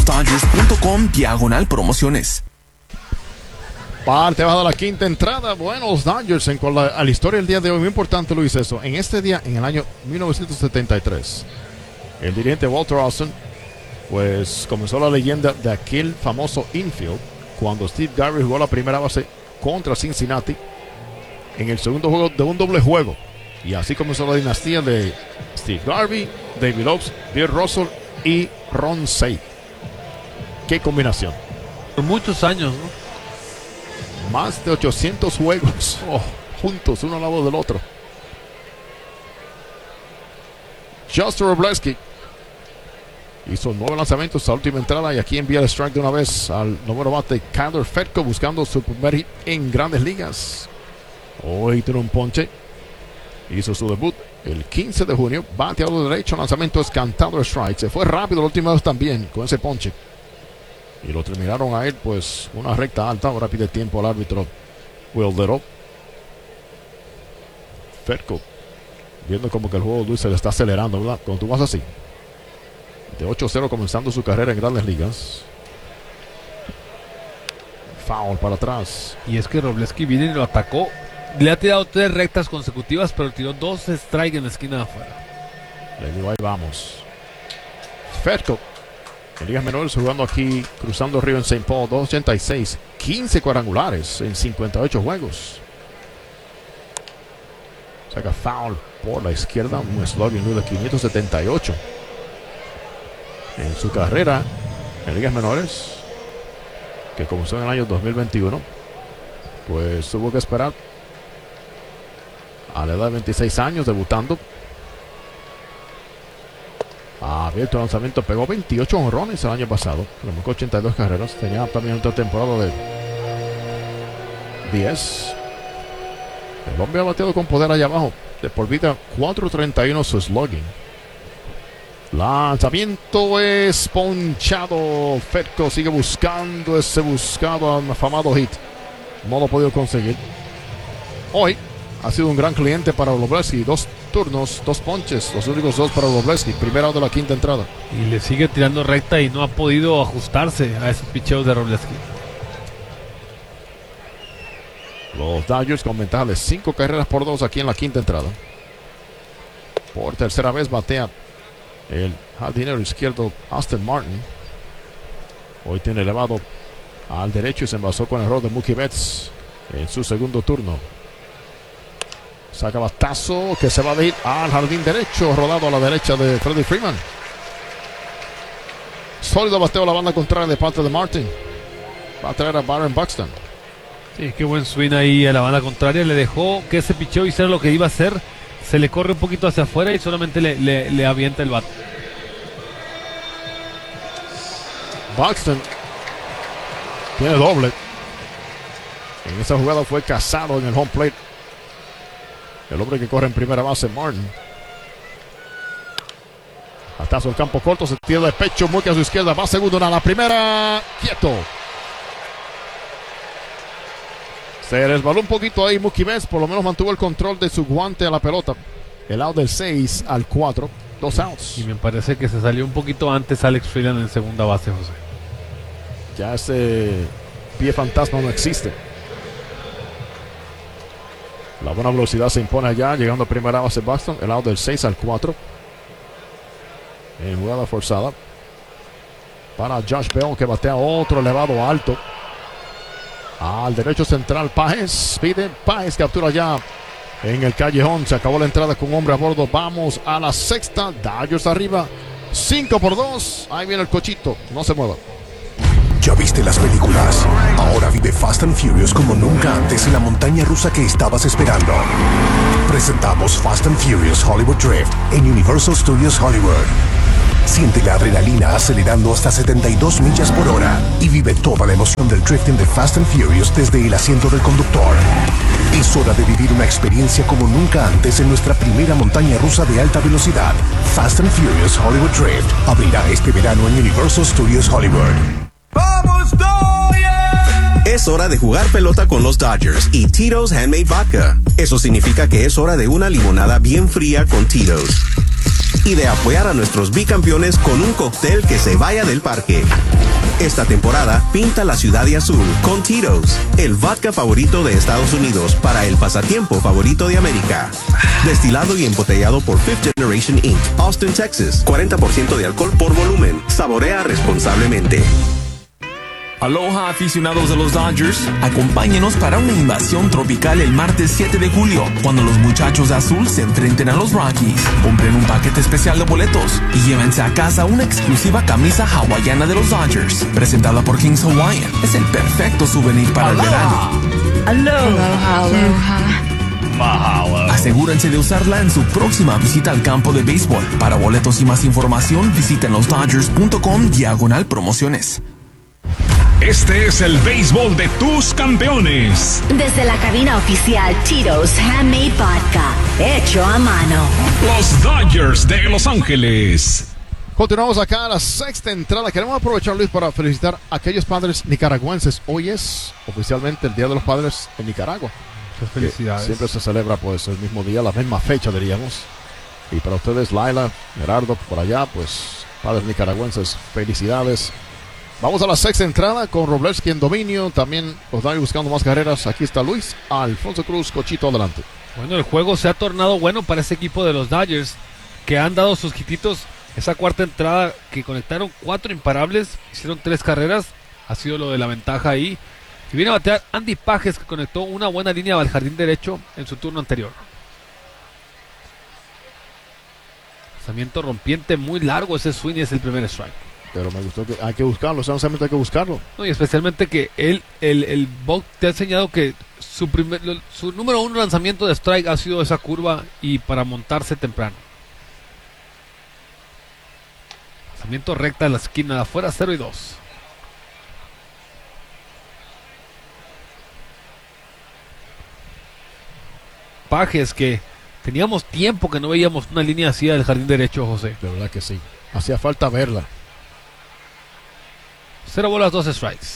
losdodgers.com/promociones. Parte baja de la quinta entrada. Bueno, los Dodgers en cuanto a la historia del día de hoy, muy importante, Luis, eso. En este día, en el año 1973, el dirigente Walter Olson, pues comenzó la leyenda de aquel famoso infield cuando Steve Garvey jugó la primera base contra Cincinnati en el segundo juego de un doble juego. Y así comenzó la dinastía de Steve Garvey, David Oaks, Bill Russell y Ron Cey. ¡Qué combinación! Por muchos años, ¿no? Más de 800 juegos juntos, uno al lado del otro. Justin Robleski hizo 9 lanzamientos a la última entrada y aquí envía el strike de una vez al número bate Kyler Fedko buscando su primer hit en Grandes Ligas. Hoy tiene un ponche. Hizo su debut el 15 de junio. Bateador derecho, lanzamiento es cantado strike. Se fue rápido la última vez también con ese ponche. Y lo terminaron a él, pues, una recta alta. Ahora pide tiempo al árbitro Will Dero. Fedko, viendo como que el juego, Luis, se le está acelerando, ¿verdad? Cuando tú vas así. De 8-0 comenzando su carrera en Grandes Ligas. Foul para atrás. Y es que Robleski viene y lo atacó. Le ha tirado 3 rectas consecutivas, pero tiró 2 strikes en la esquina de afuera. Le digo, ahí vamos. Fedko, en ligas menores, jugando aquí, cruzando el río en St. Paul, 286, 15 cuadrangulares en 58 juegos. Saca foul por la izquierda, un slugging de 578. En su carrera en ligas menores, que comenzó en el año 2021, pues tuvo que esperar a la edad de 26 años debutando. Abierto el lanzamiento, pegó 28 honrones el año pasado, remolcó 82 carreras, tenía también otra temporada de 10. El hombre ha bateado con poder allá abajo, de por vida 4.31 su slugging. Lanzamiento es ponchado. Fedko sigue buscando ese buscado afamado hit. No lo ha podido conseguir. Hoy ha sido un gran cliente para Robleski. 2 turnos, 2 ponches, los únicos 2 para Robleski. Primera de la quinta entrada. Y le sigue tirando recta y no ha podido ajustarse a esos picheos de Robleski. Los Dodgers con ventaja de 5 carreras por 2 aquí en la quinta entrada. Por tercera vez batea el jardinero izquierdo Austin Martin. Hoy tiene elevado al derecho y se envasó con el error de Mookie Betts en su segundo turno. Saca batazo que se va a ir al jardín derecho, rodado a la derecha de Freddie Freeman. Sólido bateo a la banda contraria de parte de Martin. Va a traer a Byron Buxton. Sí, qué buen swing ahí a la banda contraria. Le dejó que ese picheo hiciera lo que iba a hacer. Se le corre un poquito hacia afuera y solamente le avienta el bate. Buxton tiene doble. En esa jugada fue cazado en el home plate el hombre que corre en primera base, Martin. Hasta el campo corto, se tira de pecho, muy a su izquierda, va segundo, a la primera, quieto. Se resbaló un poquito ahí Mookie Betts, por lo menos mantuvo el control de su guante a la pelota. El out del 6 al 4, 2 outs. Y me parece que se salió un poquito antes Alex Freeland en segunda base, José. Ya ese pie fantasma no existe. La buena velocidad se impone allá, llegando a primera base Buxton. El out del 6 al 4. En jugada forzada para Josh Bell, que batea otro elevado alto. Al derecho central, Páez. Pide Páez, captura ya en el callejón. Se acabó la entrada con hombre a bordo. Vamos a la sexta. Dodgers arriba. 5-2. Ahí viene el cochito. No se mueva. ¿Ya viste las películas? Ahora vive Fast and Furious como nunca antes en la montaña rusa que estabas esperando. Presentamos Fast and Furious Hollywood Drift en Universal Studios Hollywood. Siente la adrenalina acelerando hasta 72 millas por hora y vive toda la emoción del drifting de Fast and Furious desde el asiento del conductor. Es hora de vivir una experiencia como nunca antes en nuestra primera montaña rusa de alta velocidad. Fast and Furious Hollywood Drift abrirá este verano en Universal Studios Hollywood. ¡Vamos, Dodgers! Es hora de jugar pelota con los Dodgers y Tito's Handmade Vodka. Eso significa que es hora de una limonada bien fría con Tito's. y de apoyar a nuestros bicampeones con un cóctel que se vaya del parque. Esta temporada, pinta la ciudad de azul con Tito's, el vodka favorito de Estados Unidos para el pasatiempo favorito de América. Destilado y embotellado por Fifth Generation Inc., Austin, Texas. 40% de alcohol por volumen. Saborea responsablemente. Aloha, aficionados de los Dodgers. Acompáñenos para una invasión tropical el martes 7 de julio, cuando los muchachos de azul se enfrenten a los Rockies. Compren un paquete especial de boletos y llévense a casa una exclusiva camisa hawaiana de los Dodgers, presentada por Kings Hawaiian. Es el perfecto souvenir para el verano. Mahalo. Asegúrense de usarla en su próxima visita al campo de béisbol. Para boletos y más información, visiten losdodgers.com/promociones. Este es el béisbol de tus campeones. Desde la cabina oficial Tito's Handmade Vodka, hecho a mano. Los Dodgers de Los Ángeles. Continuamos acá a la sexta entrada. Queremos aprovechar, Luis, para felicitar a aquellos padres nicaragüenses. Hoy es oficialmente el Día de los Padres en Nicaragua. Muchas felicidades. Siempre se celebra pues el mismo día, la misma fecha, diríamos. Y para ustedes, Laila, Gerardo, por allá, pues padres nicaragüenses, felicidades. Vamos a la sexta entrada con Wroblewski en dominio. También los Dodgers buscando más carreras. Aquí está Luis Alfonso Cruz, Cochito, adelante. Bueno, el juego se ha tornado bueno para ese equipo de los Dodgers, que han dado sus hititos. Esa cuarta entrada que conectaron 4 imparables, hicieron 3 carreras, ha sido lo de la ventaja ahí. Y viene a batear Andy Pages, que conectó una buena línea al jardín derecho en su turno anterior. Lanzamiento rompiente muy largo, ese swing, es el primer strike. Pero me gustó que hay que buscarlo, solamente hay que buscarlo. No, y especialmente que el Buck te ha enseñado que su número 1 lanzamiento de strike ha sido esa curva y para montarse temprano. Lanzamiento recta a la esquina de afuera, 0-2. Pages, que teníamos tiempo que no veíamos una línea así del jardín derecho, José. De verdad que sí. Hacía falta verla. 0 bolas, 2 strikes.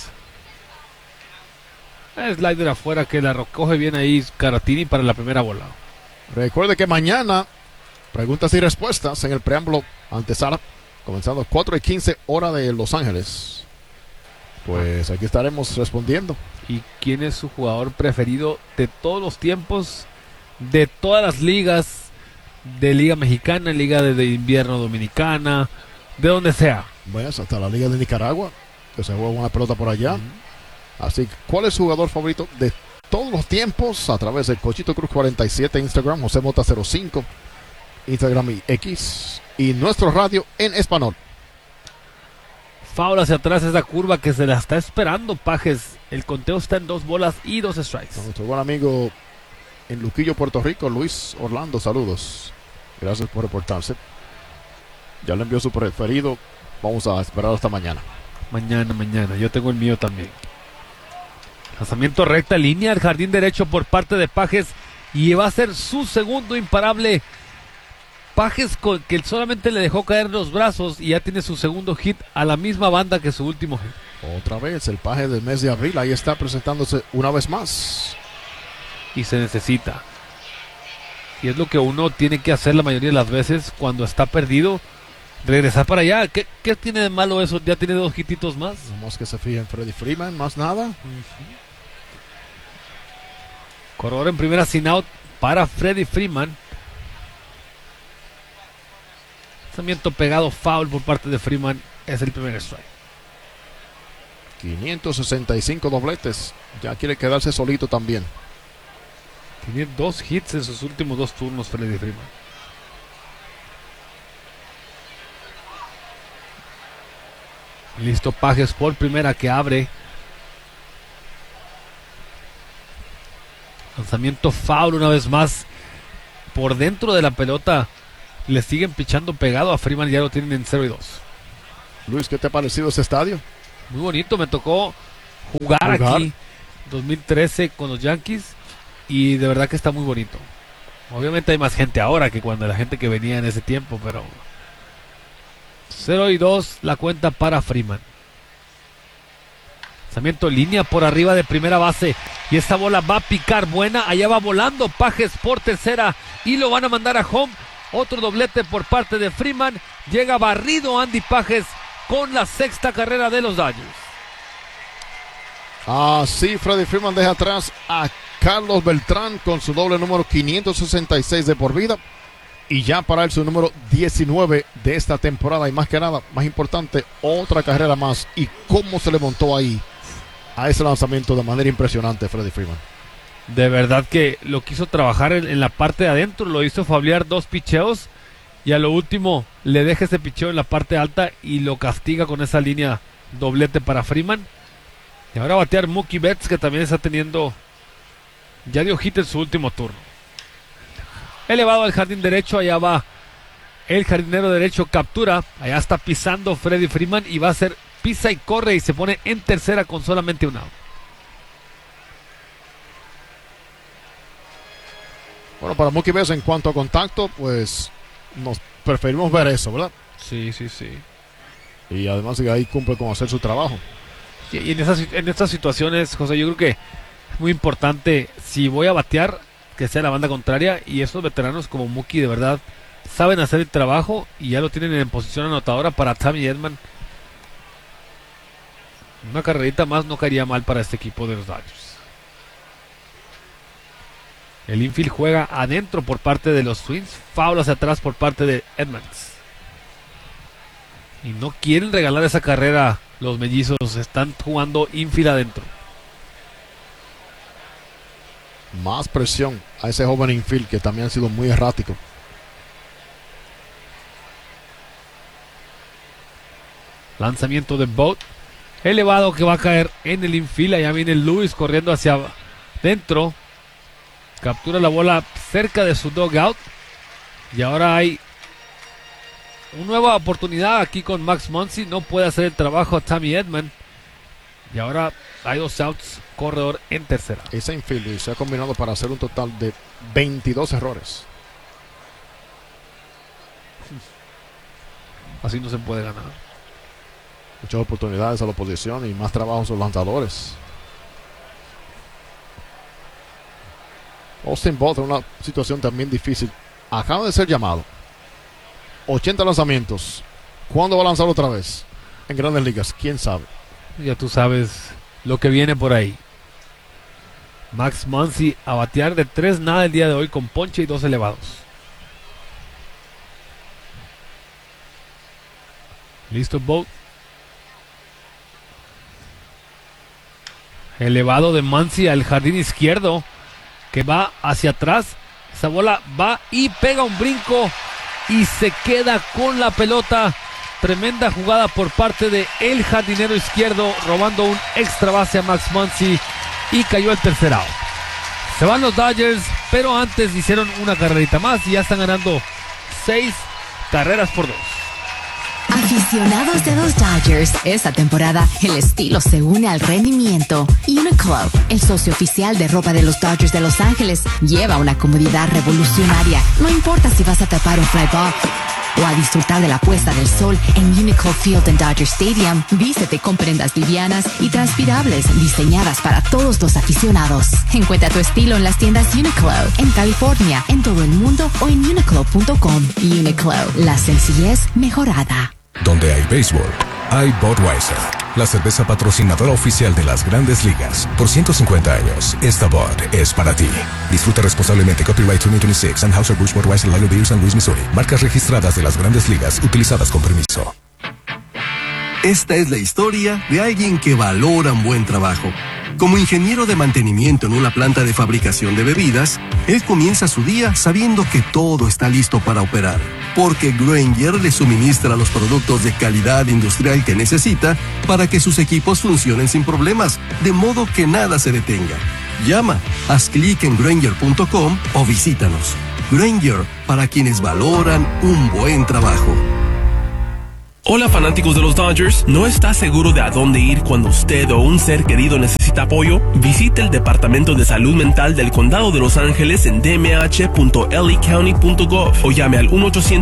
El slider afuera que la recoge bien ahí Caratini para la primera bola. Recuerde que mañana, preguntas y respuestas en el preámbulo antesala, comenzando 4:15 hora de Los Ángeles. Pues aquí estaremos respondiendo. ¿Y quién es su jugador preferido de todos los tiempos, de todas las ligas, de Liga Mexicana, Liga de Invierno Dominicana, de donde sea? Bueno, hasta la Liga de Nicaragua, que se juega una pelota por allá. Así que, ¿cuál es su jugador favorito de todos los tiempos? A través de Cochito Cruz 47 Instagram, José Mota 05 Instagram y X, y nuestro radio en español. Foul hacia atrás, esa curva que se la está esperando Pages. El conteo está en 2 bolas y 2 strikes. Nuestro buen amigo en Luquillo, Puerto Rico, Luis Orlando, saludos. Gracias por reportarse. Ya le envió su preferido. Vamos a esperar hasta mañana. Mañana. Yo tengo el mío también. Lanzamiento recta, línea al jardín derecho por parte de Pages. Y va a ser su segundo imparable. Pages, que solamente le dejó caer los brazos y ya tiene su segundo hit a la misma banda que su último hit. Otra vez, el Paje del mes de abril. Ahí está presentándose una vez más. Y se necesita. Y es lo que uno tiene que hacer la mayoría de las veces cuando está perdido. Regresar para allá. ¿Qué tiene de malo eso? Ya tiene 2 hititos más. Vamos que se fije en Freddie Freeman, más nada. Corredor en primera sin out para Freddie Freeman. Lanzamiento pegado, foul por parte de Freeman. Es el primer strike. 565 dobletes. Ya quiere quedarse solito también. Tiene 2 hits en sus últimos 2 turnos Freddie Freeman. Listo Pages por primera que abre. Lanzamiento foul una vez más. Por dentro de la pelota. Le siguen pichando pegado a Freeman. Ya lo tienen en 0-2. Luis, ¿qué te ha parecido ese estadio? Muy bonito. Me tocó jugar aquí 2013 con los Yankees. Y de verdad que está muy bonito. Obviamente hay más gente ahora que cuando la gente que venía en ese tiempo. Pero 0-2 la cuenta para Freeman. Lanzamiento línea por arriba de primera base. Y esta bola va a picar buena. Allá va volando Pages por tercera. Y lo van a mandar a home. Otro doblete por parte de Freeman. Llega barrido Andy Pages con la sexta carrera de los Dodgers. Así Freddie Freeman deja atrás a Carlos Beltrán con su doble número 566 de por vida. Y ya para él su número 19 de esta temporada. Y más que nada, más importante, otra carrera más. Y cómo se le montó ahí a ese lanzamiento de manera impresionante Freddie Freeman. De verdad que lo quiso trabajar en la parte de adentro. Lo hizo fablear 2 picheos. Y a lo último le deja ese picheo en la parte alta y lo castiga con esa línea doblete para Freeman. Y ahora batear Mookie Betts, que también está teniendo... Ya dio hit en su último turno. Elevado al jardín derecho, allá va el jardinero derecho, captura. Allá está pisando Freddie Freeman y va a hacer pisa y corre y se pone en tercera con solamente un out. Bueno, para Mookie Betts en cuanto a contacto, pues nos preferimos ver eso, ¿verdad? Sí, sí, sí. Y además ahí cumple con hacer su trabajo. Y en estas situaciones, José, yo creo que es muy importante, si voy a batear, que sea la banda contraria, y esos veteranos como Mookie de verdad saben hacer el trabajo y ya lo tienen en posición anotadora para Tommy Edman. Una carrerita más no caería mal para este equipo de los Dodgers. El infield juega adentro por parte de los Twins, foul hacia atrás por parte de Edmonds. Y no quieren regalar esa carrera los mellizos, están jugando infield adentro. Más presión a ese joven infield que también ha sido muy errático. Lanzamiento de Boat elevado que va a caer en el infield. Allá viene Lewis corriendo hacia adentro. Captura la bola cerca de su dugout. Y ahora hay una nueva oportunidad aquí con Max Muncy. No puede hacer el trabajo a Tommy Edman. Y ahora hay 2 outs, corredor en tercera. Ese infield se ha combinado para hacer un total de 22 errores. Así no se puede ganar. Muchas oportunidades a la oposición y más trabajo a sus lanzadores. Austin Voth en una situación también difícil. Acaba de ser llamado. 80 lanzamientos. ¿Cuándo va a lanzar otra vez? En Grandes Ligas, quién sabe. Ya tú sabes lo que viene por ahí. Max Muncy a batear de 3-0 el día de hoy con ponche y 2 elevados. Listo, Boat. Elevado de Muncy al jardín izquierdo, que va hacia atrás. Esa bola va y pega un brinco y se queda con la pelota. Tremenda jugada por parte de el jardinero izquierdo, robando un extra base a Max Muncy y cayó el tercer out. Se van los Dodgers, pero antes hicieron una carrerita más y ya están ganando 6 carreras por 2. Aficionados de los Dodgers, esta temporada el estilo se une al rendimiento. Uniqlo, el socio oficial de ropa de los Dodgers de Los Ángeles, lleva una comodidad revolucionaria. No importa si vas a tapar un fly ball o a disfrutar de la puesta del sol en Uniqlo Field en Dodger Stadium, vístete con prendas livianas y transpirables diseñadas para todos los aficionados. Encuentra tu estilo en las tiendas Uniqlo, en California, en todo el mundo o en uniqlo.com. Uniqlo, la sencillez mejorada. Donde hay béisbol, hay Budweiser, la cerveza patrocinadora oficial de las Grandes Ligas. Por 150 años, esta Bud es para ti. Disfruta responsablemente. Copyright 2026, Anheuser-Busch Budweiser Lager Beer, San Luis, Missouri. Marcas registradas de las Grandes Ligas, utilizadas con permiso. Esta es la historia de alguien que valora un buen trabajo. Como ingeniero de mantenimiento en una planta de fabricación de bebidas, él comienza su día sabiendo que todo está listo para operar, porque Grainger le suministra los productos de calidad industrial que necesita para que sus equipos funcionen sin problemas, de modo que nada se detenga. Llama, haz clic en Grainger.com o visítanos. Grainger, para quienes valoran un buen trabajo. Hola fanáticos de los Dodgers, ¿no está seguro de a dónde ir cuando usted o un ser querido necesita apoyo? Visite el Departamento de Salud Mental del Condado de Los Ángeles en dmh.lacounty.gov o llame al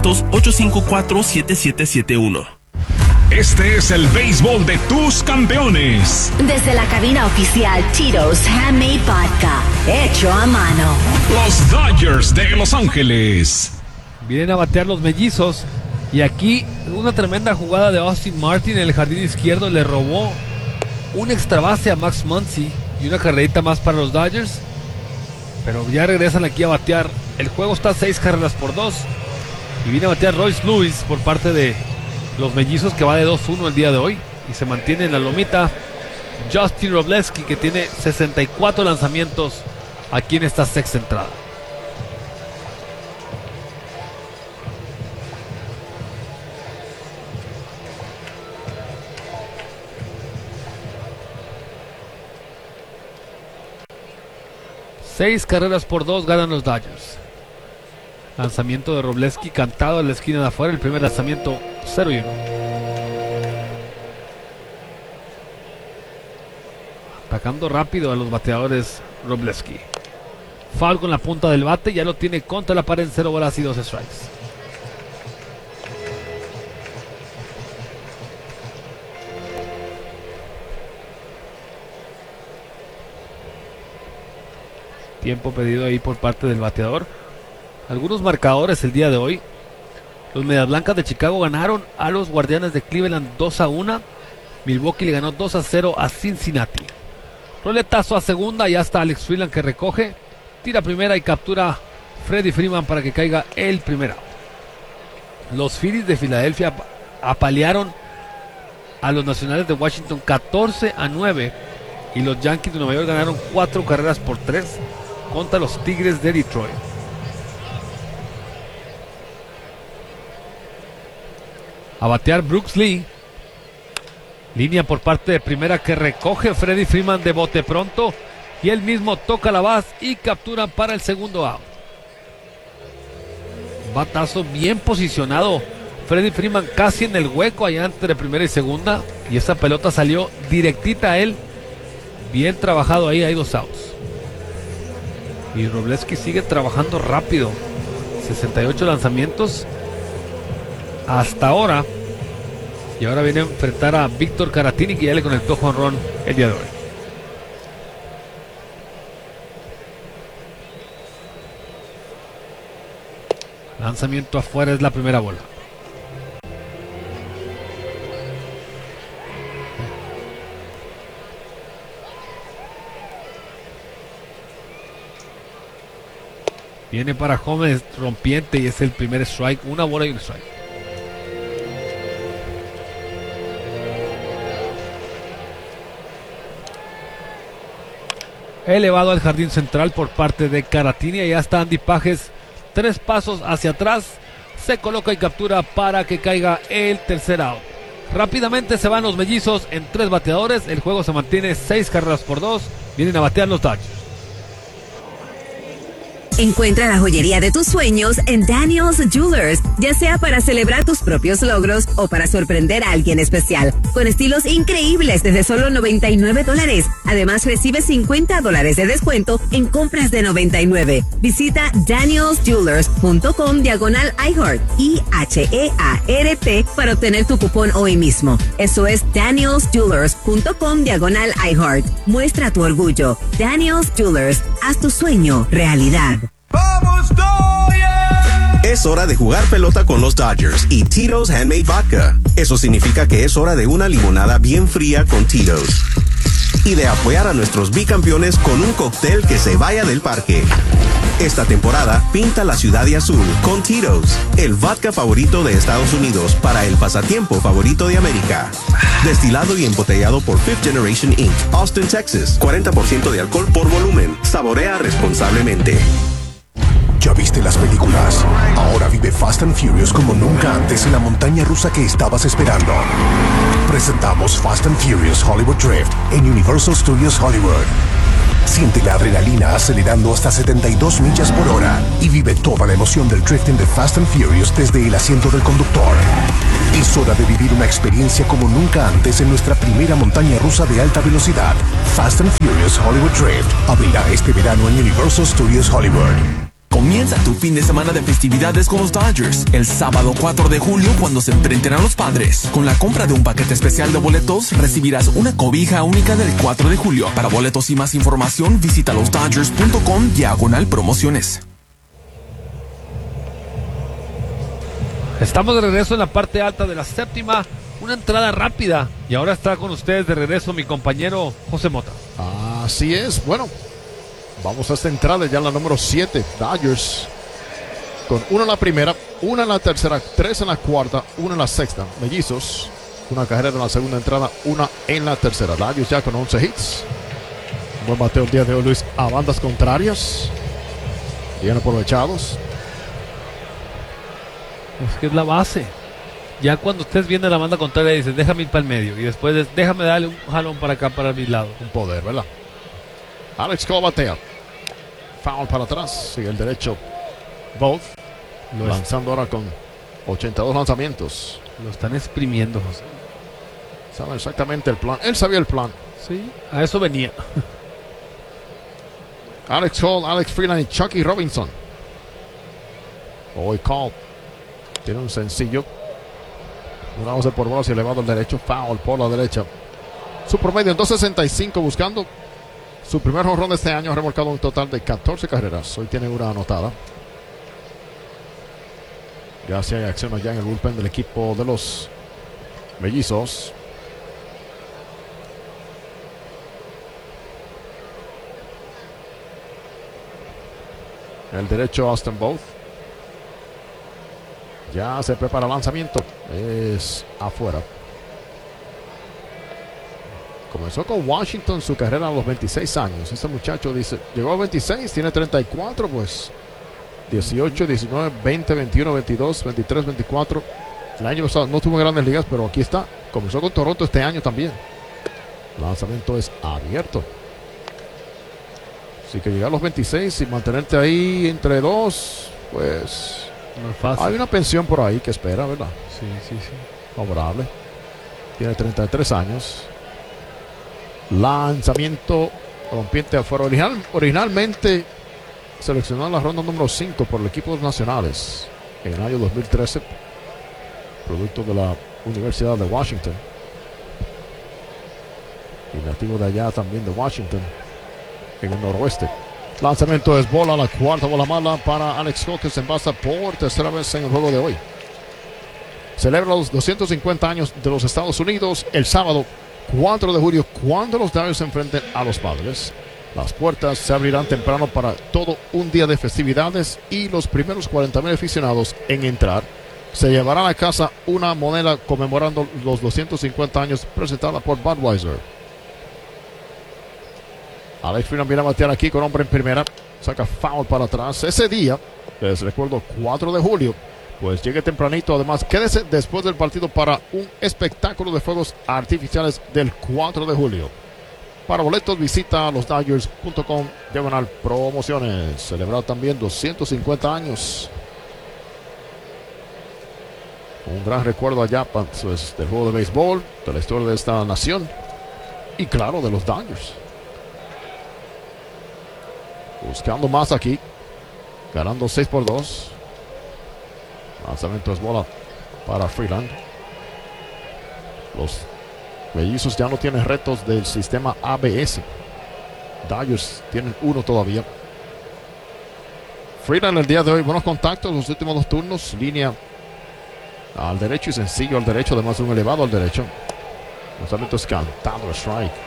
1-800-854-7771. Este es el béisbol de tus campeones. Desde la cabina oficial Tito's Handmade Vodka, hecho a mano. Los Dodgers de Los Ángeles. Vienen a batear los mellizos. Y aquí una tremenda jugada de Austin Martin en el jardín izquierdo. Le robó un extra base a Max Muncy y una carrerita más para los Dodgers. Pero ya regresan aquí a batear. El juego está 6-2. Y viene a batear Royce Lewis por parte de los mellizos, que va de 2-1 el día de hoy. Y se mantiene en la lomita Justin Robleski, que tiene 64 lanzamientos aquí en esta sexta entrada. Seis carreras por 2 ganan los Dodgers. Lanzamiento de Robleski cantado a la esquina de afuera. El primer lanzamiento 0-1. Atacando rápido a los bateadores Robleski. Foul con la punta del bate. Ya lo tiene contra la pared en 0 bolas y 2 strikes. Tiempo pedido ahí por parte del bateador. Algunos marcadores el día de hoy. Los Medias Blancas de Chicago ganaron a los Guardianes de Cleveland 2-1. Milwaukee le ganó 2-0 a Cincinnati. Roletazo a segunda, ya está Alex Freeland que recoge. Tira primera y captura Freddie Freeman para que caiga el primer out. Los Phillies de Filadelfia apalearon a los Nacionales de Washington 14-9. Y los Yankees de Nueva York ganaron 4 carreras por 3 contra los Tigres de Detroit. A batear Brooks Lee. Línea por parte de primera que recoge Freddie Freeman de bote pronto. Y él mismo toca la base y capturan para el segundo out. Batazo bien posicionado. Freddie Freeman casi en el hueco allá entre primera y segunda. Y esa pelota salió directita a él. Bien trabajado ahí, hay 2 outs. Y Robleski sigue trabajando rápido. 68 lanzamientos hasta ahora. Y ahora viene a enfrentar a Víctor Caratini, que ya le conectó jonrón el día de hoy. Lanzamiento afuera, es la primera bola. Viene para Gómez rompiente y es el primer strike. Una bola y un strike. Elevado al jardín central por parte de Caratini. Allá está Andy Pages. 3 pasos hacia atrás. Se coloca y captura para que caiga el tercer out. Rápidamente se van los mellizos en 3 bateadores. El juego se mantiene 6 carreras por 2. Vienen a batear los Dodgers. Encuentra la joyería de tus sueños en Daniel's Jewelers, ya sea para celebrar tus propios logros o para sorprender a alguien especial, con estilos increíbles desde solo $99. Además, recibe $50 de descuento en compras de $99. Visita danielsjewelers.com/iHeart, IHEART, para obtener tu cupón hoy mismo. Eso es danielsjewelers.com/iHeart. Muestra tu orgullo. Daniel's Jewelers, haz tu sueño realidad. ¡Vamos, Dodgers! Es hora de jugar pelota con los Dodgers y Tito's Handmade Vodka. Eso significa que es hora de una limonada bien fría con Tito's. Y de apoyar a nuestros bicampeones con un cóctel que se vaya del parque. Esta temporada, pinta la ciudad de azul con Tito's, el vodka favorito de Estados Unidos para el pasatiempo favorito de América. Destilado y embotellado por Fifth Generation Inc., Austin, Texas. 40% de alcohol por volumen. Saborea responsablemente. ¿Ya viste las películas? Ahora vive Fast and Furious como nunca antes en la montaña rusa que estabas esperando. Presentamos Fast and Furious Hollywood Drift en Universal Studios Hollywood. Siente la adrenalina acelerando hasta 72 millas por hora y vive toda la emoción del drifting de Fast and Furious desde el asiento del conductor. Es hora de vivir una experiencia como nunca antes en nuestra primera montaña rusa de alta velocidad. Fast and Furious Hollywood Drift abrirá este verano en Universal Studios Hollywood. Comienza tu fin de semana de festividades con los Dodgers el sábado 4 de julio cuando se enfrenten a los Padres. Con la compra de un paquete especial de boletos recibirás una cobija única del 4 de julio. Para boletos y más información visita losdodgers.com/promociones. Estamos de regreso en la parte alta de la séptima. Una entrada rápida. Y ahora está con ustedes de regreso mi compañero José Mota. Así es. Bueno, vamos a esta entrada ya en la número 7. Dodgers con 1 en la primera, 1 en la tercera, 3 en la cuarta, 1 en la sexta. Mellizos, una carrera en la segunda entrada, 1 en la tercera. Dodgers ya con 11 hits. Buen bateo el día de hoy, Luis, a bandas contrarias. Bien aprovechados. Es que es la base. Ya cuando ustedes vienen a la banda contraria dicen, déjame ir para el medio. Y después déjame darle un jalón para acá, para mi lado. Un poder, ¿verdad? Alex Cole batea. Foul para atrás. Sigue el derecho. Both. Lanzando ahora con 82 lanzamientos. Lo están exprimiendo, José. Sabe exactamente el plan. Él sabía el plan. Sí, a eso venía. Alex Cole, Alex Freeland y Chucky Robinson. Hoy Cole tiene un sencillo. Una base por bolas y elevado al derecho. Foul por la derecha. Su promedio en 2.65 buscando su primer jonrón de este año. Ha remolcado un total de 14 carreras. Hoy tiene una anotada. Ya si hay acción allá en el bullpen del equipo de los Mellizos. El derecho Austin Both. Ya se prepara el lanzamiento. Es afuera. Comenzó con Washington su carrera a los 26 años. Este muchacho dice, llegó a 26, tiene 34, pues 18, 19, 20, 21, 22, 23, 24. El año pasado no tuvo grandes ligas, pero aquí está. Comenzó con Toronto este año también. El lanzamiento es abierto. Así que llegar a los 26 y mantenerte ahí entre dos, pues no es fácil. Hay una pensión por ahí que espera, ¿verdad? Sí. Favorable. Tiene 33 años. Lanzamiento rompiente afuera. Originalmente seleccionado en la ronda número 5 por el equipo de los Nacionales en el año 2013. Producto de la Universidad de Washington. Y nativo de allá también de Washington. En el noroeste. Lanzamiento es bola, la cuarta bola mala para Alex Cole, que se envasa por tercera vez en el juego de hoy. Celebra los 250 años de los Estados Unidos el sábado 4 de julio, cuando los Dodgers se enfrenten a los Padres. Las puertas se abrirán temprano para todo un día de festividades y los primeros 40,000 aficionados en entrar se llevarán a casa una moneda conmemorando los 250 años presentada por Budweiser. Alex Freeland viene a batear aquí con hombre en primera. Saca foul para atrás. Ese día, les recuerdo, 4 de julio, pues llegue tempranito. Además, quédese después del partido para un espectáculo de fuegos artificiales del 4 de julio. Para boletos, visita losdodgers.com diagonal promociones. Celebrar también 250 años. Un gran recuerdo allá pues, del juego de béisbol, de la historia de esta nación y claro, de los Dodgers. Buscando más aquí. Ganando 6-2. Lanzamiento es bola para Freeland. Los Mellizos ya no tienen retos del sistema ABS. Dodgers tienen uno todavía. Freeland el día de hoy, buenos contactos los últimos 2 turnos. Línea al derecho y sencillo al derecho. Además de un elevado al derecho. Lanzamiento es cantado, strike.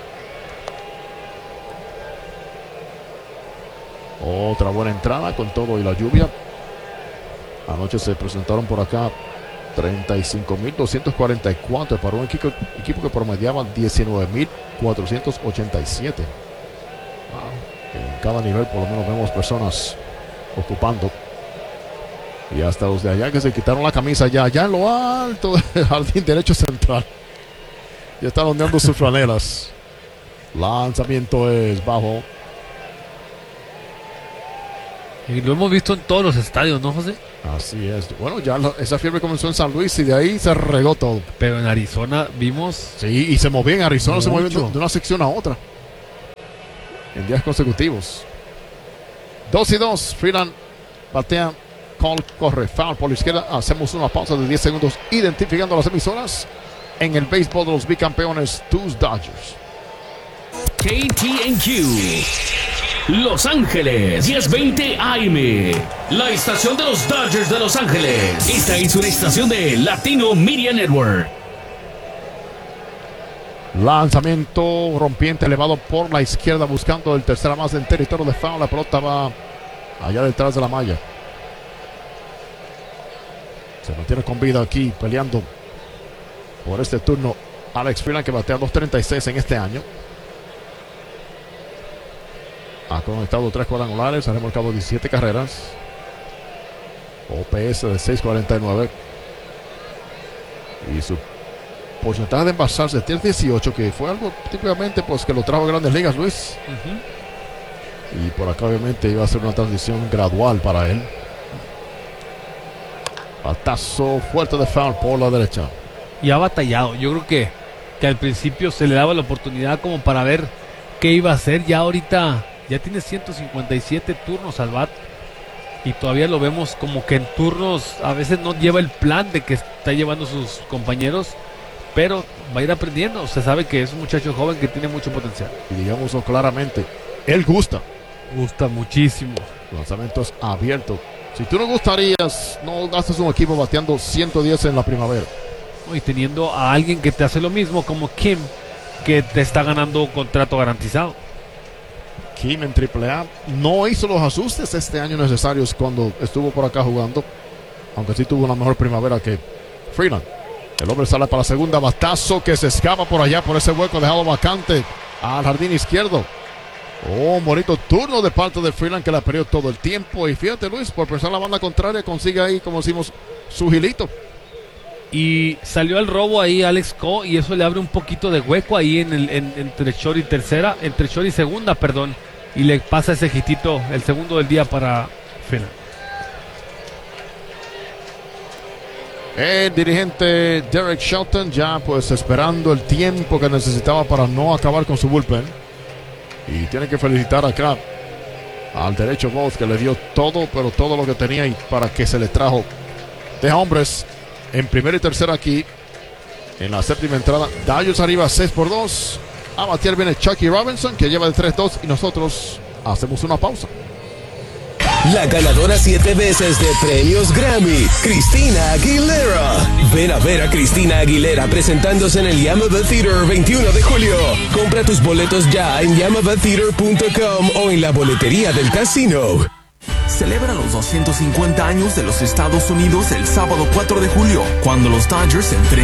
Otra buena entrada con todo y la lluvia. Anoche se presentaron por acá 35,244 para un equipo que promediaba 19,487. En cada nivel por lo menos vemos personas ocupando. Y hasta los de allá que se quitaron la camisa allá en lo alto del jardín derecho central. Ya están ondeando sus franelas. Lanzamiento es bajo. Y lo hemos visto en todos los estadios, ¿no, José? Así es. Bueno, ya esa fiebre comenzó en San Luis y de ahí se regó todo. Pero en Arizona vimos... Sí, y se movía en Arizona, mucho. se movía de una sección a otra. En días consecutivos. 2-2. Freeland batea. Cole corre. Foul por la izquierda. Hacemos una pausa de 10 segundos identificando las emisoras en el béisbol de los bicampeones, tus Dodgers. KTNQ Los Ángeles, 1020 AM. La estación de los Dodgers de Los Ángeles. Esta es una estación de Latino Media Network. Lanzamiento rompiente elevado por la izquierda buscando el tercera base en territorio de foul. La pelota va allá detrás de la malla. Se mantiene con vida aquí peleando por este turno Alex Freeland, que batea 2.36 en este año. Ha conectado 3 cuadrangulares, ha remolcado 17 carreras. OPS de 6.49. Y su porcentaje de envasarse tiene 18, que fue algo típicamente pues que lo trajo a Grandes Ligas, Luis. Y por acá obviamente iba a ser una transición gradual para él. Batazo fuerte de foul por la derecha. Y ha batallado. Yo creo que al principio se le daba la oportunidad como para ver qué iba a hacer. Ya ahorita ya tiene 157 turnos al bat. Y todavía lo vemos como que en turnos a veces no lleva el plan de que está llevando sus compañeros. Pero va a ir aprendiendo. Se sabe que es un muchacho joven que tiene mucho potencial. Y digámoslo claramente, él gusta. Gusta muchísimo. Lanzamientos abiertos. Si tú no gustarías, no gastas un equipo bateando 110 en la primavera. Y teniendo a alguien que te hace lo mismo como Kim, que te está ganando un contrato garantizado. Kim en AAA no hizo los ajustes este año necesarios cuando estuvo por acá jugando, aunque sí tuvo una mejor primavera que Freeland. El hombre sale para la segunda, batazo que se escapa por allá, por ese hueco dejado vacante al jardín izquierdo. Un bonito turno de parte de Freeland, que la perdió todo el tiempo. Y fíjate, Luis, por pensar la banda contraria, consigue ahí, como decimos, su gilito. Y salió el robo ahí Alex Coe, y eso le abre un poquito de hueco ahí entre short y tercera, entre short y segunda, perdón. Y le pasa ese hitito, el segundo del día para Freeland. El dirigente Derek Shelton ya pues esperando el tiempo que necesitaba para no acabar con su bullpen. Y tiene que felicitar acá al derecho Both, que le dio todo, pero todo lo que tenía y para que se le trajo. Deja hombres en primera y tercera aquí en la séptima entrada. Dodgers arriba 6-2. A batear viene Chucky Robinson, que lleva el 3-2, y nosotros hacemos una pausa. La ganadora 7 veces de premios Grammy, Christina Aguilera. Ven a ver a Christina Aguilera presentándose en el Yamava Theater 21 de julio. Compra tus boletos ya en yamavatheater.com o en la boletería del casino. Celebra los 250 años de los Estados Unidos el sábado 4 de julio, cuando los Dodgers se enfrentan